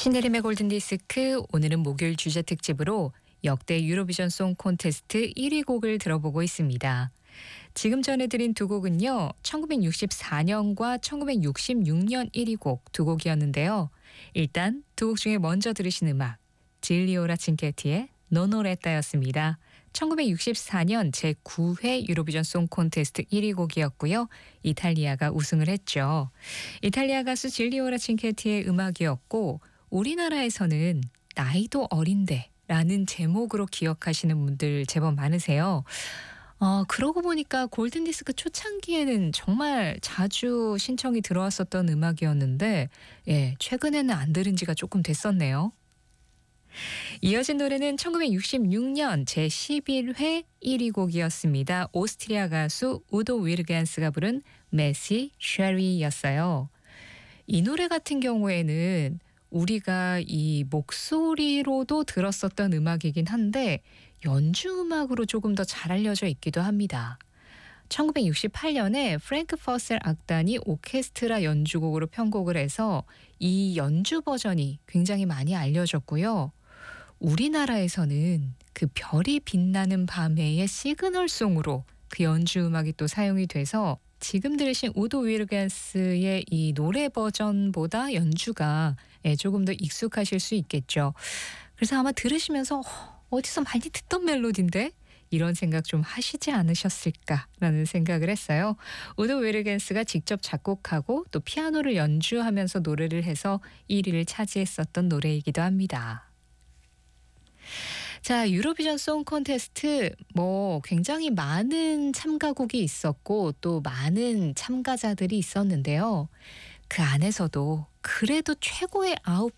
신혜림의 골든디스크, 오늘은 목요일 주제 특집으로 역대 유로비전 송 콘테스트 1위 곡을 들어보고 있습니다. 지금 전해드린 두 곡은요, 1964년과 1966년 1위 곡 두 곡이었는데요. 일단 두 곡 중에 먼저 들으신 음악, 질리오라 친케티의 노노레따였습니다. 1964년 제9회 유로비전 송 콘테스트 1위 곡이었고요. 이탈리아가 우승을 했죠. 이탈리아 가수 질리오라 친케티의 음악이었고, 우리나라에서는 나이도 어린데 라는 제목으로 기억하시는 분들 제법 많으세요. 그러고 보니까 골든디스크 초창기에는 정말 자주 신청이 들어왔었던 음악이었는데, 최근에는 안 들은 지가 조금 됐었네요. 이어진 노래는 1966년 제11회 1위 곡이었습니다. 오스트리아 가수 우도 위르겐스가 부른 메시 쉐리였어요. 이 노래 같은 경우에는 우리가 이 목소리로도 들었었던 음악이긴 한데 연주 음악으로 조금 더 잘 알려져 있기도 합니다. 1968년에 프랭크 퍼셀 악단이 오케스트라 연주곡으로 편곡을 해서 이 연주 버전이 굉장히 많이 알려졌고요. 우리나라에서는 그 별이 빛나는 밤에의 시그널송으로 그 연주 음악이 또 사용이 돼서 지금 들으신 우도 위르겐스의 이 노래 버전보다 연주가 조금 더 익숙하실 수 있겠죠. 그래서 아마 들으시면서 어디서 많이 듣던 멜로디인데 이런 생각 좀 하시지 않으셨을까라는 생각을 했어요. 우도 위르겐스가 직접 작곡하고 또 피아노를 연주하면서 노래를 해서 1위를 차지했었던 노래이기도 합니다. 자, 유로비전 송 콘테스트 굉장히 많은 참가국이 있었고 또 많은 참가자들이 있었는데요. 그 안에서도 그래도 최고의